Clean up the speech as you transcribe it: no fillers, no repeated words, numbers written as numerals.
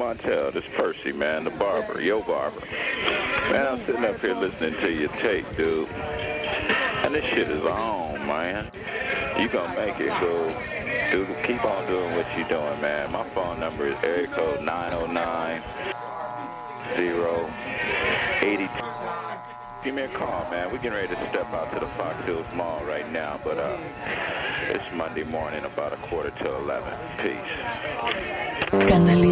Montel. This Percy, man, the barber, your barber. Man, I'm sitting up here listening to your tape, dude. And this shit is on, man. You gonna make it, cool. Dude, keep on doing what you doing, man. My phone number is area code 909-082. Give me a call, man. We're getting ready to step out to the Fox Hills Mall right now, but it's Monday morning, about 11:15. Peace.